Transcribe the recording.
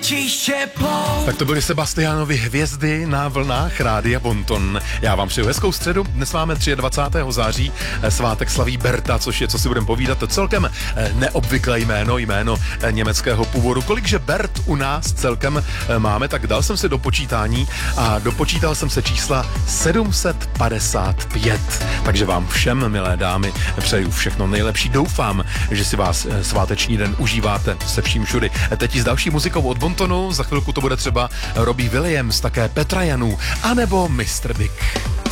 Tak to byly Sebastiánovi Hvězdy na vlnách Rádia Bonton. Já vám přeju hezkou středu. Dnes máme 23. září, svátek slaví Berta, což je, co si budeme povídat, celkem neobvyklé jméno německého původu. Kolikže Bert u nás celkem máme, tak dal jsem si do počítání a dopočítal jsem se čísla 755. Takže vám všem, milé dámy, přeju všechno nejlepší. Doufám, že si vás sváteční den užíváte se vším všudy. Teď s další muzikou od Bontonu, za chvilku to bude třeba Robbie Williams, také Petra Janů, anebo Mr. Big.